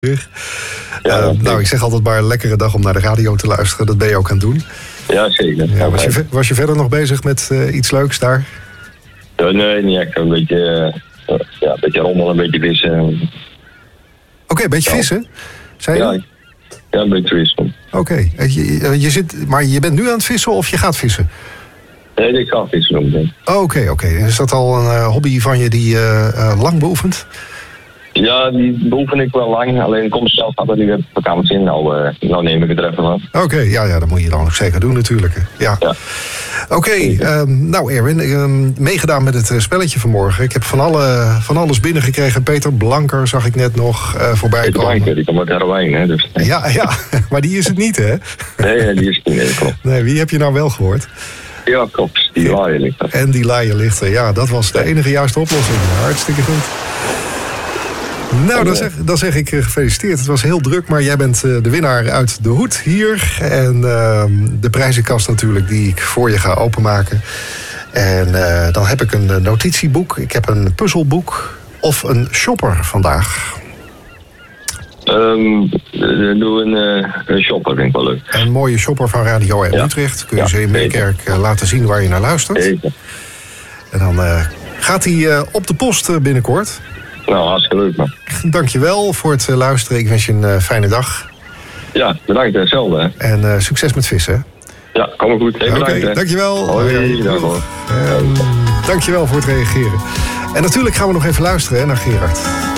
Nou, ik zeg altijd maar een lekkere dag om naar de radio te luisteren. Dat ben je ook aan het doen. Ja, zeker. Ja, was je verder nog bezig met iets leuks daar? Nee, niet echt. Een beetje rommelen, een beetje vissen. Oké, een beetje vissen? Zei je? Ja, een beetje vissen. Oké. Maar je bent nu aan het vissen of je gaat vissen? Nee, ik ga vissen. Oké. Is dat al een hobby van je die lang beoefent? Ja, die beoefen ik wel lang. Alleen kom zelf altijd nu op vakantie in. Nou neem ik het er even van. Oké, ja, dat moet je dan ook zeker doen natuurlijk. Ja. Oké, nou Erwin, meegedaan met het spelletje vanmorgen. Ik heb van alles binnengekregen. Peter Blanker zag ik net nog voorbij komen. Peter Blanker, die komt uit Herwijnen, hè? Dus. Ja, maar die is het niet, hè? Nee, die is het niet, nee, klopt. Nee, wie heb je nou wel gehoord? Ja, klopt. Die laaienlichter. En die laaienlichter, ja, dat was de enige juiste oplossing. Hartstikke goed. Nou, dan zeg ik gefeliciteerd. Het was heel druk, maar jij bent de winnaar uit de hoed hier. En de prijzenkast natuurlijk die ik voor je ga openmaken. En dan heb ik een notitieboek, ik heb een puzzelboek of een shopper vandaag. Doe een shopper, denk ik wel leuk. Een mooie shopper van Radio R Utrecht. Kun je ze in Meerkerk laten zien waar je naar luistert. Zeker. En dan gaat hij op de post binnenkort. Nou, hartstikke leuk, man. Dankjewel voor het luisteren. Ik wens je een fijne dag. Ja, bedankt. Hetzelfde. Hè. En succes met vissen. Ja, kom maar goed. Oké, dankjewel. Hoi. Dankjewel voor het reageren. En natuurlijk gaan we nog even luisteren naar Gerard.